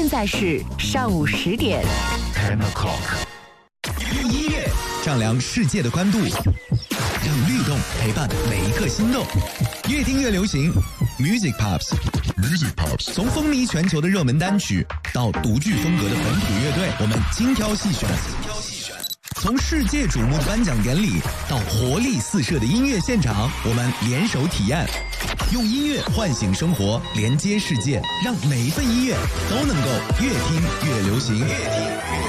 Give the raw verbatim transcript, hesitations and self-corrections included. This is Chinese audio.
现在是上午十点。 Ten o'clock。 用音乐丈量世界的宽度，让律动陪伴每一个心动。越听越流行 ，Music Pops。Music Pops， 从风靡全球的热门单曲到独具风格的本土乐队，我们精挑细选。从世界瞩目的颁奖典礼到活力四射的音乐现场，我们联手体验，用音乐唤醒生活，连接世界，让每一份音乐都能够越听越流行。越听